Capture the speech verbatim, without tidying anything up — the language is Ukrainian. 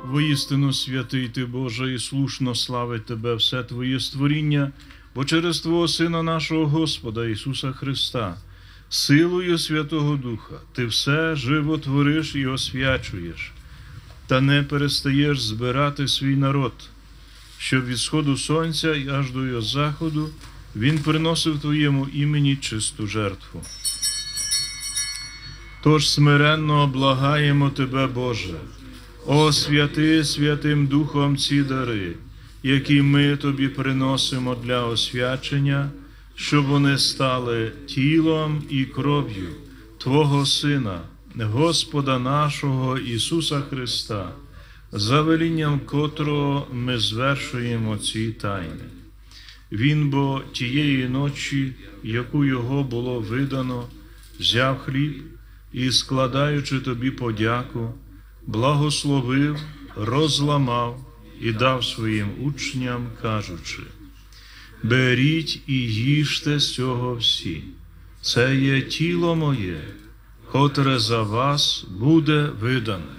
Воістину святий ти, Боже, і слушно славить Тебе все Твоє створіння, бо через Твого Сина нашого Господа Ісуса Христа, силою Святого Духа, Ти все живо твориш і освячуєш, та не перестаєш збирати свій народ, щоб від сходу сонця і аж до його заходу Він приносив Твоєму імені чисту жертву. Тож смиренно благаємо Тебе, Боже, освяти Святим Духом ці дари, які ми Тобі приносимо для освячення, щоб вони стали тілом і кров'ю Твого Сина, Господа нашого Ісуса Христа, за велінням котрого ми звершуємо ці тайни. Він бо тієї ночі, яку Його було видано, взяв хліб і, складаючи Тобі подяку, благословив, розламав і дав своїм учням, кажучи: «Беріть і їжте з цього всі, це є тіло моє, котре за вас буде видане».